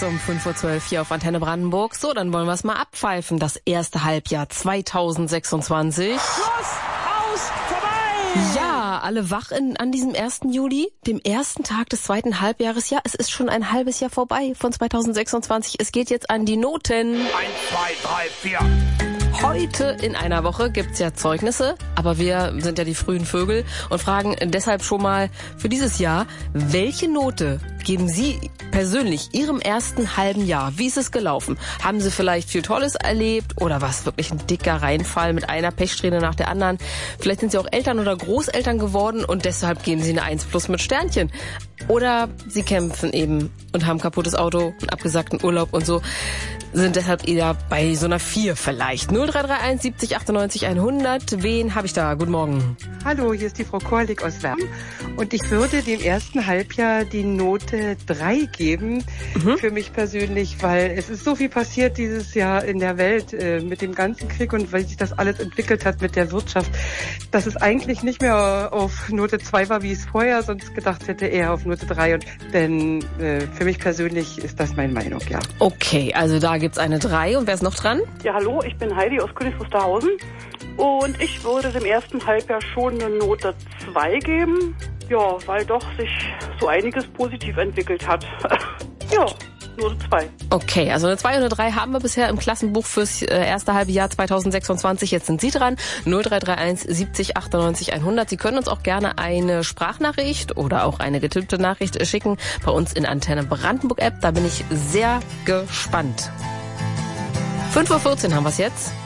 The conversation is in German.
um 5:12 Uhr hier auf Antenne Brandenburg. So, dann wollen wir es mal abpfeifen. Das erste Halbjahr 2026. Schluss, aus, vorbei! Ja, alle wach an diesem 1. Juli, dem ersten Tag des zweiten Halbjahres. Ja, es ist schon ein halbes Jahr vorbei von 2026. Es geht jetzt an die Noten. 1, 2, 3, 4. Heute in einer Woche gibt's ja Zeugnisse, aber wir sind ja die frühen Vögel und fragen deshalb schon mal für dieses Jahr, welche Note geben Sie persönlich Ihrem ersten halben Jahr? Wie ist es gelaufen? Haben Sie vielleicht viel Tolles erlebt oder war es wirklich ein dicker Reinfall mit einer Pechsträhne nach der anderen? Vielleicht sind Sie auch Eltern oder Großeltern geworden und deshalb geben Sie eine 1+ mit Sternchen. Oder Sie kämpfen eben und haben kaputtes Auto, einen abgesagten Urlaub und so, sind deshalb eher bei so einer 4 vielleicht. 0331 70 98 100. Wen habe ich da? Guten Morgen. Hallo, hier ist die Frau Korlik aus Werm. Und ich würde dem ersten Halbjahr die Note 3 geben, für mich persönlich, weil es ist so viel passiert dieses Jahr in der Welt mit dem ganzen Krieg und weil sich das alles entwickelt hat mit der Wirtschaft, dass es eigentlich nicht mehr auf Note 2 war, wie ich es vorher sonst gedacht hätte, eher auf Note 3. Denn für mich persönlich ist das meine Meinung, ja. Okay, also da gibt's eine 3. Und wer ist noch dran? Ja, hallo, ich bin Heidi aus Königs Wusterhausen und ich würde dem ersten Halbjahr schon eine Note 2 geben. Ja, weil doch sich so einiges positiv entwickelt hat. Ja, Note 2. Okay, also eine 2 und eine 3 haben wir bisher im Klassenbuch fürs erste halbe Jahr 2026. Jetzt sind Sie dran. 0331 70 98 100. Sie können uns auch gerne eine Sprachnachricht oder auch eine getippte Nachricht schicken bei uns in Antenne Brandenburg App. Da bin ich sehr gespannt. 5:14 Uhr haben wir es jetzt.